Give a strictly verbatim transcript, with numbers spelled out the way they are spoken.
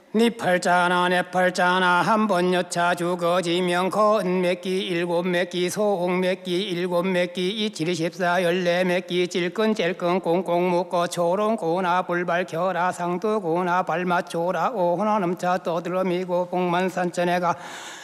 네 팔자나 내 팔자나 한 번 여차 죽어지면 거은 몇기 일곱 몇기 소옥 몇기 일곱 몇기 이칠이 십사 열네 몇기 찔끈 찔끈 꽁꽁 묶어 초롱구나 불 밝혀라 상두구나 발 맞춰라 오호나 넘차 떠들어미고 복만산천에가